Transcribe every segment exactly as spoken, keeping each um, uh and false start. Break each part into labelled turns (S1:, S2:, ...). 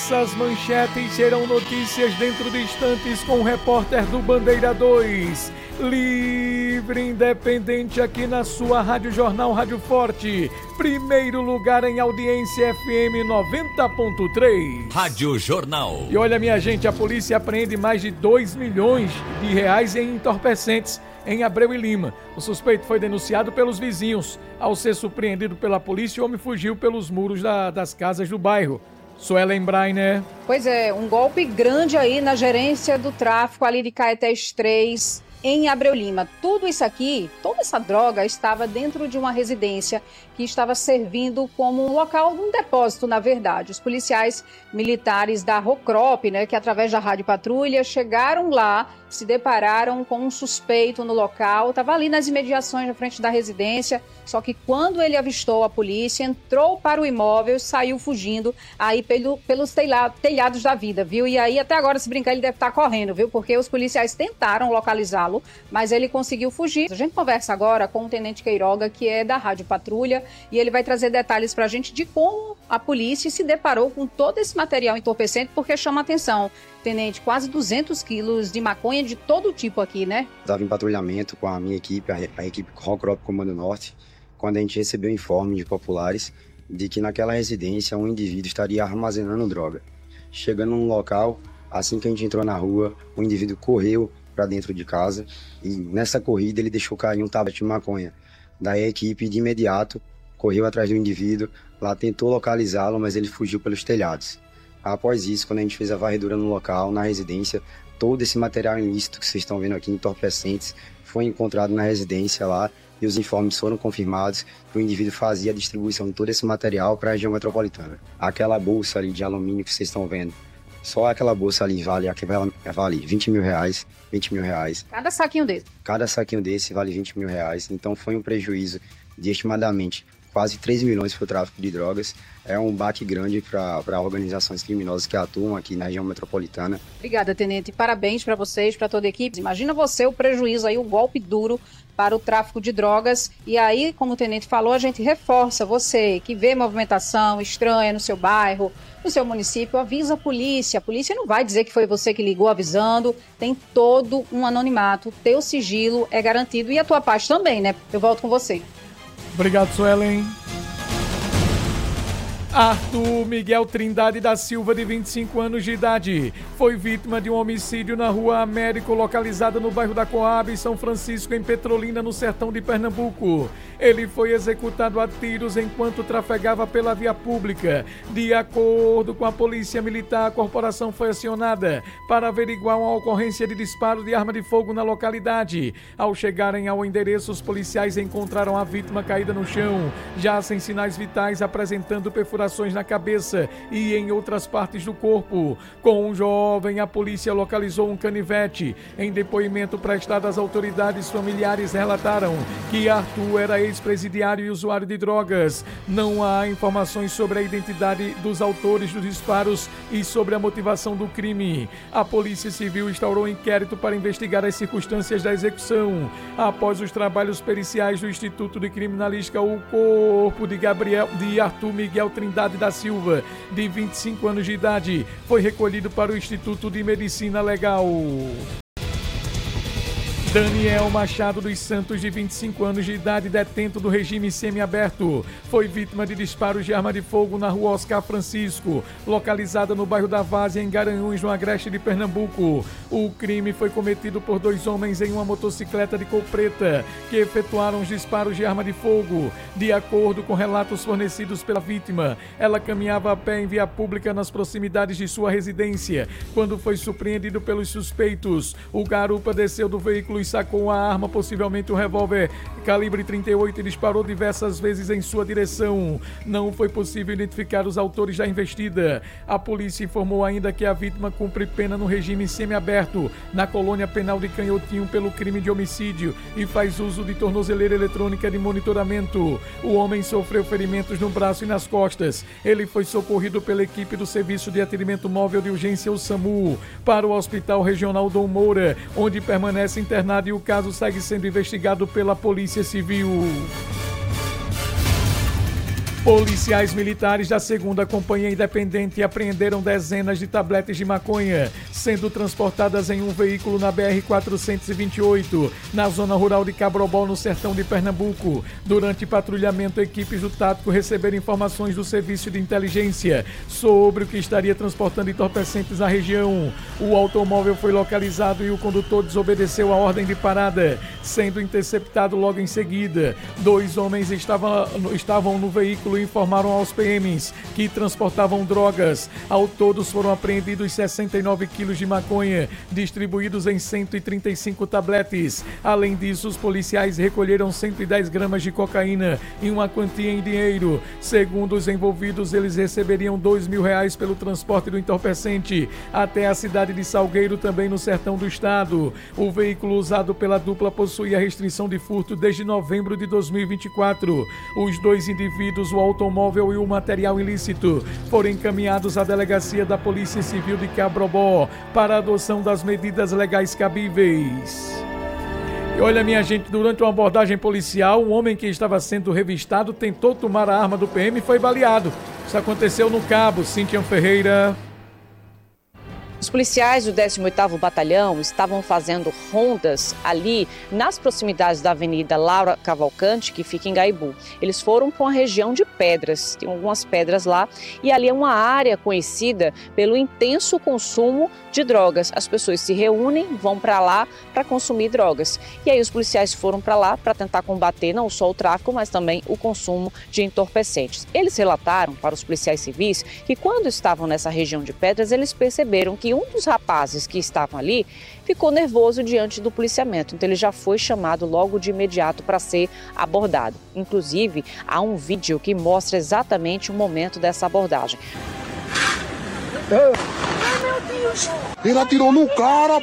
S1: Essas manchetes serão notícias dentro de instantes com o repórter do Bandeira dois. Livre, independente aqui na sua Rádio Jornal Rádio Forte. Primeiro lugar em audiência F M noventa ponto três.
S2: Rádio Jornal.
S1: E olha, minha gente, a polícia apreende mais de dois milhões de reais em entorpecentes em Abreu e Lima. O suspeito foi denunciado pelos vizinhos. Ao ser surpreendido pela polícia, o homem fugiu pelos muros da, das casas do bairro. Suelen Brainer.
S3: Pois é, um golpe grande aí na gerência do tráfico ali de Caetés três, em Abreu Lima. Tudo isso aqui, toda essa droga estava dentro de uma residência que estava servindo como um local, um depósito, na verdade. Os policiais militares da Rocrop, né, que através da Rádio Patrulha, chegaram lá, se depararam com um suspeito no local, estava ali nas imediações, na frente da residência, só que quando ele avistou a polícia, entrou para o imóvel e saiu fugindo aí pelo, pelos telha, telhados da vida, viu? E aí, até agora, se brincar, ele deve estar correndo, viu? Porque os policiais tentaram localizá-lo, mas ele conseguiu fugir. A gente conversa agora com o Tenente Queiroga, que é da Rádio Patrulha, e ele vai trazer detalhes para a gente de como a polícia se deparou com todo esse material entorpecente, porque chama atenção. Tenente, quase duzentos quilos de maconha de todo tipo aqui, né?
S4: Estava em patrulhamento com a minha equipe, a, a equipe Rocrop Comando Norte, quando a gente recebeu informe de populares de que naquela residência um indivíduo estaria armazenando droga. Chegando no local, assim que a gente entrou na rua, o indivíduo correu para dentro de casa e nessa corrida ele deixou cair um tablet de maconha. Daí a equipe de imediato correu atrás do indivíduo, lá tentou localizá-lo, mas ele fugiu pelos telhados. Após isso, quando a gente fez a varredura no local, na residência, todo esse material ilícito que vocês estão vendo aqui, entorpecentes, foi encontrado na residência lá e os informes foram confirmados que o indivíduo fazia a distribuição de todo esse material para a região metropolitana. Aquela bolsa ali de alumínio que vocês estão vendo, só aquela bolsa ali vale, vale vinte mil reais, vinte mil reais.
S3: Cada saquinho desse?
S4: Cada saquinho desse vale vinte mil reais, então foi um prejuízo de estimadamente quase três milhões para o tráfico de drogas. É um baque grande para organizações criminosas que atuam aqui na região metropolitana.
S3: Obrigada, Tenente. Parabéns para vocês, para toda a equipe. Imagina você o prejuízo aí, o golpe duro para o tráfico de drogas. E aí, como o Tenente falou, a gente reforça você que vê movimentação estranha no seu bairro, no seu município, avisa a polícia. A polícia não vai dizer que foi você que ligou avisando. Tem todo um anonimato. Teu sigilo é garantido. E a tua paz também, né? Eu volto com você.
S1: Obrigado, Suelen. Arthur Miguel Trindade da Silva, de vinte e cinco anos de idade, foi vítima de um homicídio na Rua Américo, localizada no bairro da Coab, em São Francisco, em Petrolina, no sertão de Pernambuco. Ele foi executado a tiros enquanto trafegava pela via pública. De acordo com a Polícia Militar, a corporação foi acionada para averiguar uma ocorrência de disparo de arma de fogo na localidade. Ao chegarem ao endereço, os policiais encontraram a vítima caída no chão, já sem sinais vitais, apresentando perfurações na cabeça e em outras partes do corpo. Com o jovem, a polícia localizou um canivete. Em depoimento prestado às autoridades, familiares relataram que Arthur era ex-presidiário e usuário de drogas. Não há informações sobre a identidade dos autores dos disparos e sobre a motivação do crime. A Polícia Civil instaurou um inquérito para investigar as circunstâncias da execução. Após os trabalhos periciais do Instituto de Criminalística, o corpo de Gabriel de Arthur Miguel Trindade da Silva, de vinte e cinco anos de idade, foi recolhido para o Instituto de Medicina Legal. Daniel Machado dos Santos, de vinte e cinco anos de idade, detento do regime semiaberto, foi vítima de disparos de arma de fogo na Rua Oscar Francisco, localizada no bairro da Várzea, em Garanhuns, no agreste de Pernambuco. O crime foi cometido por dois homens em uma motocicleta de cor preta, que efetuaram os disparos de arma de fogo. De acordo com relatos fornecidos pela vítima, ela caminhava a pé em via pública nas proximidades de sua residência, quando foi surpreendido pelos suspeitos. O garupa desceu do veículo e sacou a arma, possivelmente um revólver calibre trinta e oito, e disparou diversas vezes em sua direção. Não foi possível identificar os autores da investida. A polícia informou ainda que a vítima cumpre pena no regime semiaberto na colônia penal de Canhotinho pelo crime de homicídio e faz uso de tornozeleira eletrônica de monitoramento. O homem sofreu ferimentos no braço e nas costas. Ele foi socorrido pela equipe do Serviço de Atendimento Móvel de Urgência, o SAMU, para o Hospital Regional Dom Moura, onde permanece internado, e o caso segue sendo investigado pela Polícia Civil. Policiais militares da segunda Companhia Independente apreenderam dezenas de tabletes de maconha, sendo transportadas em um veículo na B R quatrocentos e vinte e oito, na zona rural de Cabrobó, no sertão de Pernambuco. Durante patrulhamento, equipes do Tático receberam informações do Serviço de Inteligência sobre o que estaria transportando entorpecentes na região. O automóvel foi localizado e o condutor desobedeceu a ordem de parada, sendo interceptado logo em seguida. Dois homens estavam, estavam no veículo e informaram aos P Ms que transportavam drogas. Ao todo foram apreendidos sessenta e nove quilos de maconha, distribuídos em cento e trinta e cinco tabletes. Além disso, os policiais recolheram cento e dez gramas de cocaína e uma quantia em dinheiro. Segundo os envolvidos, eles receberiam dois mil reais pelo transporte do entorpecente até a cidade de Salgueiro, também no sertão do estado. O veículo usado pela dupla possuía restrição de furto desde novembro de dois mil e vinte e quatro. Os dois indivíduos, o automóvel e o material ilícito, foram encaminhados à delegacia da Polícia Civil de Cabrobó para a adoção das medidas legais cabíveis. E olha, minha gente, durante uma abordagem policial, um homem que estava sendo revistado tentou tomar a arma do P M e foi baleado. Isso aconteceu no Cabo. Cíntia Ferreira.
S2: Os policiais do décimo oitavo Batalhão estavam fazendo rondas ali nas proximidades da Avenida Laura Cavalcante, que fica em Gaibu. Eles foram para uma região de pedras, tem algumas pedras lá, e ali é uma área conhecida pelo intenso consumo de drogas. As pessoas se reúnem, vão para lá para consumir drogas. E aí os policiais foram para lá para tentar combater não só o tráfico, mas também o consumo de entorpecentes. Eles relataram para os policiais civis que quando estavam nessa região de pedras, eles perceberam que um dos rapazes que estavam ali ficou nervoso diante do policiamento, então ele já foi chamado logo de imediato para ser abordado. Inclusive, há um vídeo que mostra exatamente o momento dessa abordagem.
S5: É. Ai, meu Deus! Ele atirou no cara!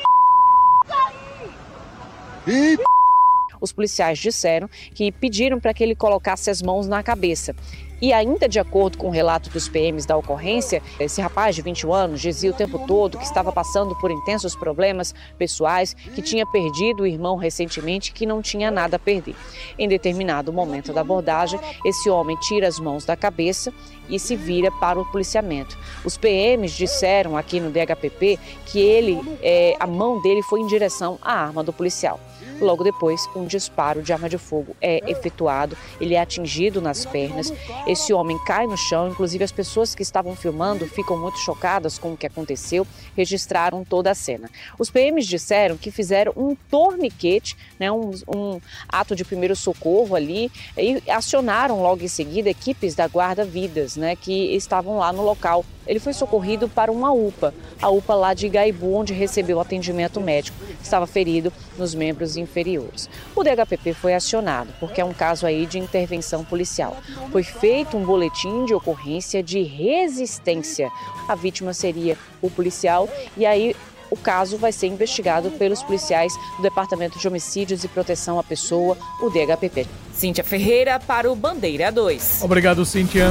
S5: E...
S2: Os policiais disseram que pediram para que ele colocasse as mãos na cabeça. E ainda de acordo com o relato dos P Ms da ocorrência, esse rapaz de vinte e um anos dizia o tempo todo que estava passando por intensos problemas pessoais, que tinha perdido o irmão recentemente, que não tinha nada a perder. Em determinado momento da abordagem, esse homem tira as mãos da cabeça e se vira para o policiamento. Os P Ms disseram aqui no D H P P que ele, é, a mão dele foi em direção à arma do policial. Logo depois, um disparo de arma de fogo é efetuado, ele é atingido nas pernas, esse homem cai no chão, inclusive as pessoas que estavam filmando ficam muito chocadas com o que aconteceu, registraram toda a cena. Os P Ms disseram que fizeram um torniquete, né, um, um ato de primeiro socorro ali, e acionaram logo em seguida equipes da guarda-vidas, né, que estavam lá no local. Ele foi socorrido para uma U P A, a U P A lá de Gaibu, onde recebeu atendimento médico. Estava ferido nos membros inferiores. O D H P P foi acionado, porque é um caso aí de intervenção policial. Foi feito um boletim de ocorrência de resistência. A vítima seria o policial e aí o caso vai ser investigado pelos policiais do Departamento de Homicídios e Proteção à Pessoa, o D H P P.
S6: Cíntia Ferreira para o Bandeira dois.
S1: Obrigado, Cíntia.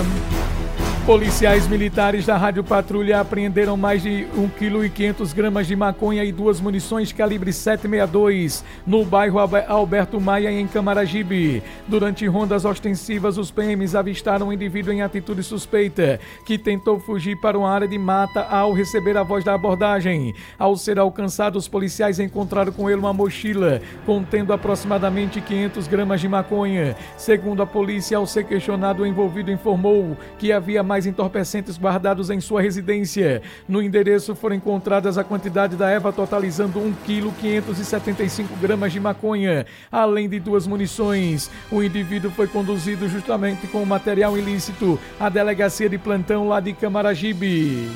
S1: Policiais militares da Rádio Patrulha apreenderam mais de um vírgula quinhentos quilos de maconha e duas munições calibre sete sessenta e dois no bairro Alberto Maia, em Camaragibe. Durante rondas ostensivas, os P Ms avistaram um indivíduo em atitude suspeita que tentou fugir para uma área de mata ao receber a voz da abordagem. Ao ser alcançado, os policiais encontraram com ele uma mochila contendo aproximadamente quinhentos gramas de maconha. Segundo a polícia, ao ser questionado, o envolvido informou que havia mais mais entorpecentes guardados em sua residência. No endereço foram encontradas a quantidade da erva, totalizando um vírgula quinhentos e setenta e cinco gramas de maconha, além de duas munições. O indivíduo foi conduzido justamente com o material ilícito à delegacia de plantão lá de Camaragibe.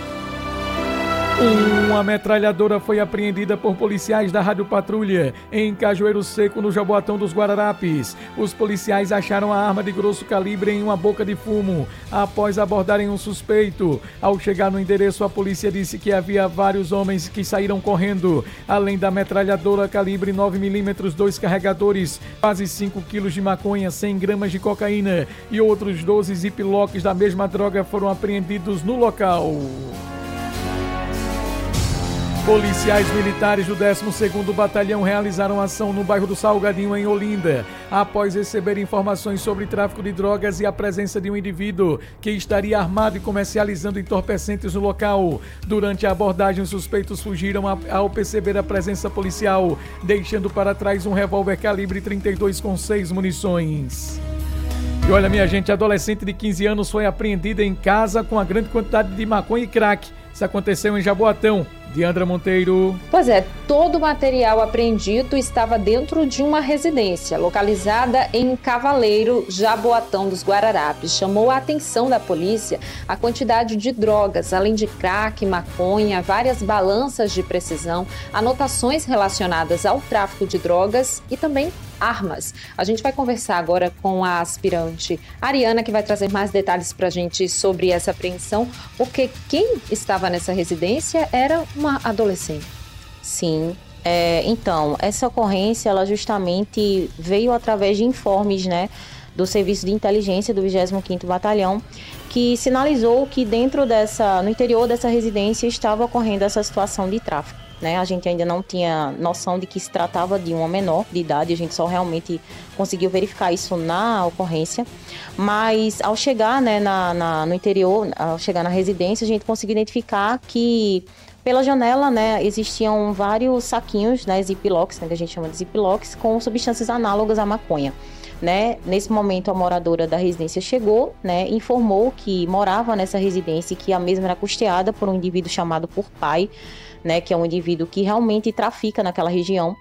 S1: Uma metralhadora foi apreendida por policiais da Rádio Patrulha em Cajueiro Seco, no Jaboatão dos Guararapes. Os policiais acharam a arma de grosso calibre em uma boca de fumo após abordarem um suspeito. Ao chegar no endereço, a polícia disse que havia vários homens que saíram correndo. Além da metralhadora calibre nove milímetros, dois carregadores, quase cinco quilos de maconha, cem gramas de cocaína e outros doze ziplocs da mesma droga foram apreendidos no local. Policiais militares do décimo segundo Batalhão realizaram ação no bairro do Salgadinho, em Olinda, após receber informações sobre tráfico de drogas e a presença de um indivíduo que estaria armado e comercializando entorpecentes no local. Durante a abordagem, os suspeitos fugiram ao perceber a presença policial, deixando para trás um revólver calibre trinta e dois com seis munições. E olha, minha gente, adolescente de quinze anos foi apreendida em casa com uma grande quantidade de maconha e crack. Isso aconteceu em Jaboatão. Diandra Monteiro.
S2: Pois é, todo o material apreendido estava dentro de uma residência localizada em Cavaleiro, Jaboatão dos Guararapes. Chamou a atenção da polícia a quantidade de drogas, além de crack, maconha, várias balanças de precisão, anotações relacionadas ao tráfico de drogas e também armas. A gente vai conversar agora com a aspirante Ariana, que vai trazer mais detalhes para a gente sobre essa apreensão, porque quem estava nessa residência era uma adolescente.
S7: Sim, é, então, essa ocorrência, ela justamente veio através de informes, né, do Serviço de Inteligência do vigésimo quinto Batalhão, que sinalizou que dentro dessa, no interior dessa residência estava ocorrendo essa situação de tráfico. Né? A gente ainda não tinha noção de que se tratava de uma menor de idade, a gente só realmente conseguiu verificar isso na ocorrência, mas ao chegar, né, na, na, no interior, ao chegar na residência, a gente conseguiu identificar que pela janela, né, existiam vários saquinhos, né, ziplocs, né, que a gente chama de ziplocs, com substâncias análogas à maconha. Né? Nesse momento, a moradora da residência chegou, né, informou que morava nessa residência e que a mesma era custeada por um indivíduo chamado por pai, né, que é um indivíduo que realmente trafica naquela região,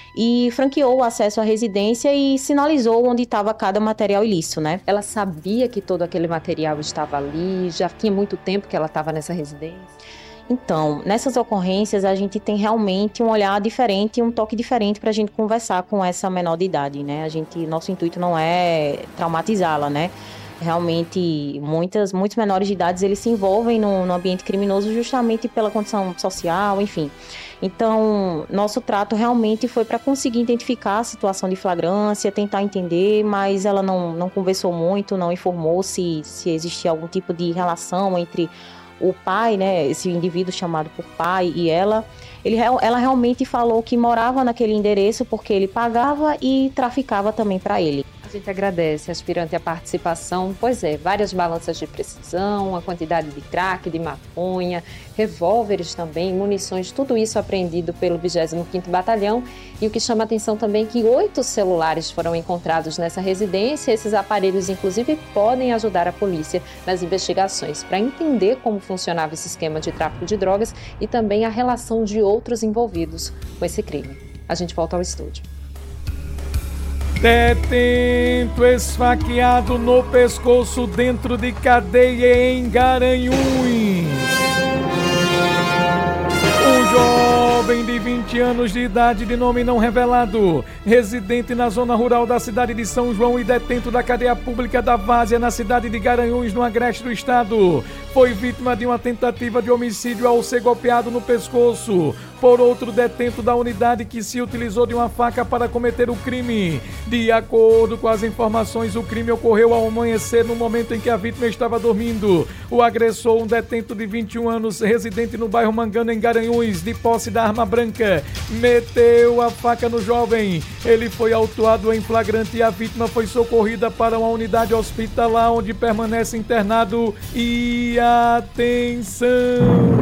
S7: e franqueou o acesso à residência e sinalizou onde estava cada material ilícito, né?
S2: Ela sabia que todo aquele material estava ali, já tinha muito tempo que ela estava nessa residência?
S7: Então, nessas ocorrências, a gente tem realmente um olhar diferente, um toque diferente para a gente conversar com essa menor de idade, né? A gente, nosso intuito não é traumatizá-la, né? Realmente, muitas, muitos menores de idade, eles se envolvem no, no ambiente criminoso justamente pela condição social, enfim. Então, nosso trato realmente foi para conseguir identificar a situação de flagrância, tentar entender, mas ela não, não conversou muito, não informou se, se existia algum tipo de relação entre o pai, né, esse indivíduo chamado por pai, e ela. Ele, ela realmente falou que morava naquele endereço porque ele pagava e traficava também para ele.
S2: A gente agradece, aspirante, a participação. Pois é, várias balanças de precisão, a quantidade de crack, de maconha, revólveres também, munições, tudo isso apreendido pelo vigésimo quinto Batalhão. E o que chama a atenção também é que oito celulares foram encontrados nessa residência. Esses aparelhos, inclusive, podem ajudar a polícia nas investigações para entender como funcionava esse esquema de tráfico de drogas e também a relação de outros envolvidos com esse crime. A gente volta ao estúdio.
S1: Detento esfaqueado no pescoço dentro de cadeia em Garanhuns. Um jovem de vinte anos de idade, de nome não revelado, residente na zona rural da cidade de São João e detento da cadeia pública da Várzea na cidade de Garanhuns, no agreste do estado, foi vítima de uma tentativa de homicídio ao ser golpeado no pescoço por outro detento da unidade que se utilizou de uma faca para cometer o crime. De acordo com as informações, o crime ocorreu ao amanhecer, no momento em que a vítima estava dormindo. O agressor, um detento de vinte e um anos, residente no bairro Mangano, em Garanhuns, de posse da arma branca, meteu a faca no jovem. Ele foi autuado em flagrante e a vítima foi socorrida para uma unidade hospitalar, onde permanece internado. E atenção!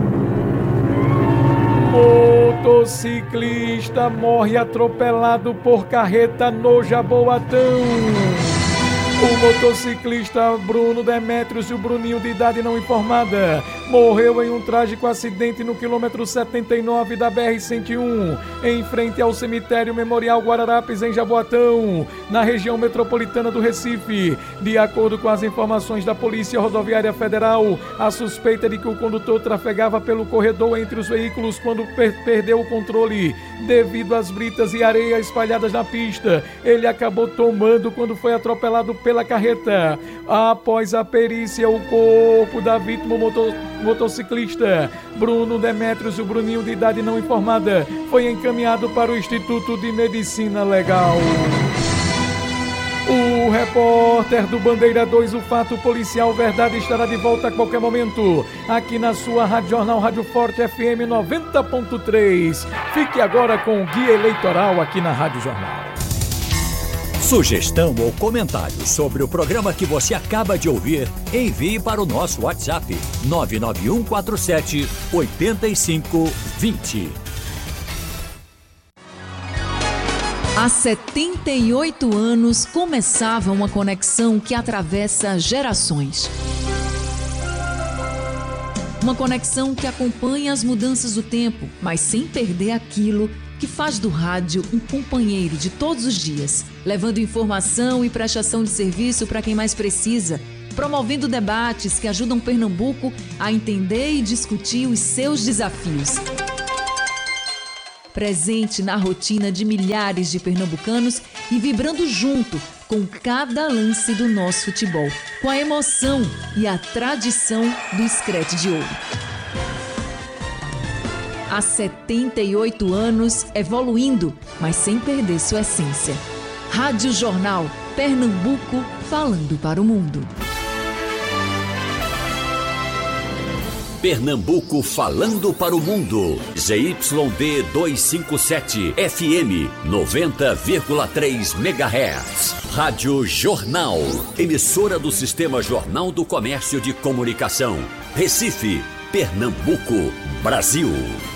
S1: Motociclista morre atropelado por carreta no Jaboatão. O motociclista Bruno Demétrios e o Bruninho, de idade não informada, morreu em um trágico acidente no quilômetro setenta e nove da B R cento e um, em frente ao cemitério Memorial Guararapes, em Jaboatão, na região metropolitana do Recife. De acordo com as informações da Polícia Rodoviária Federal, a suspeita é de que o condutor trafegava pelo corredor entre os veículos quando per- perdeu o controle. Devido às britas e areia espalhadas na pista, ele acabou tombando quando foi atropelado pela carreta. Após a perícia, o corpo da vítima, motor, motociclista Bruno Demétrios, o Bruninho, de idade não informada, foi encaminhado para o Instituto de Medicina Legal. O O repórter do Bandeira dois, o Fato Policial Verdade, estará de volta a qualquer momento, aqui na sua Rádio Jornal, Rádio Forte F M noventa ponto três. Fique agora com o Guia Eleitoral aqui na Rádio Jornal.
S8: Sugestão ou comentário sobre o programa que você acaba de ouvir, envie para o nosso WhatsApp nove nove um quatro sete oito cinco dois zero.
S9: Há setenta e oito anos começava uma conexão que atravessa gerações. Uma conexão que acompanha as mudanças do tempo, mas sem perder aquilo que faz do rádio um companheiro de todos os dias, levando informação e prestação de serviço para quem mais precisa, promovendo debates que ajudam Pernambuco a entender e discutir os seus desafios. Presente na rotina de milhares de pernambucanos e vibrando junto com cada lance do nosso futebol, com a emoção e a tradição do Screte de Ouro. Há setenta e oito anos, evoluindo, mas sem perder sua essência. Rádio Jornal, Pernambuco, falando para o mundo.
S8: Pernambuco falando para o mundo. Z Y D duzentos e cinquenta e sete, F M noventa vírgula três megahertz. Rádio Jornal, emissora do Sistema Jornal do Comércio de Comunicação. Recife, Pernambuco, Brasil.